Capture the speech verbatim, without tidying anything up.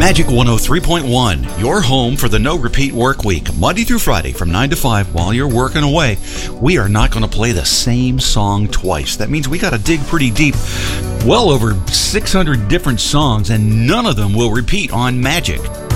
Magic one oh three point one, your home for the no repeat work week, Monday through Friday from nine to five while you're working away. We are not going to play the same song twice. That means we got to dig pretty deep, well over six hundred different songs, and none of them will repeat on Magic.